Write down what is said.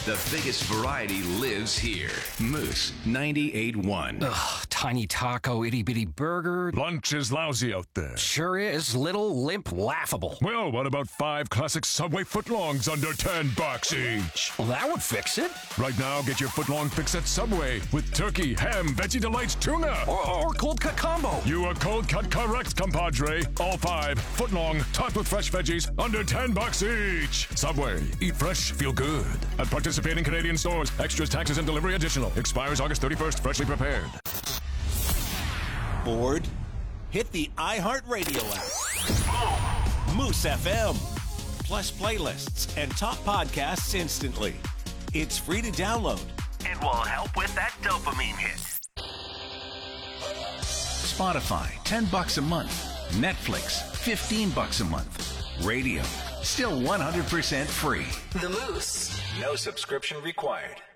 The biggest variety lives here. Moose 98.1. Ugh, tiny taco, itty-bitty burger. Lunch is lousy out there. Sure is. Little, limp, laughable. Well, what about 5 classic Subway footlongs under $10 each? Well, that would fix it. Right now, get your footlong fix at Subway with turkey, ham, Veggie Delights, tuna. Or cold cut combo. You are cold cut correct, compadre. All 5 footlong, topped with fresh veggies, under $10 each. Subway. Eat fresh, feel good. At participating Canadian stores. Extras, taxes, and delivery additional. Expires August 31st. Freshly prepared. Bored? Hit the iHeartRadio app. Moose FM. Plus playlists and top podcasts instantly. It's free to download. It will help with that dopamine hit. Spotify, $10 a month. Netflix, $15 a month. Radio, still 100% free. The Moose. No subscription required.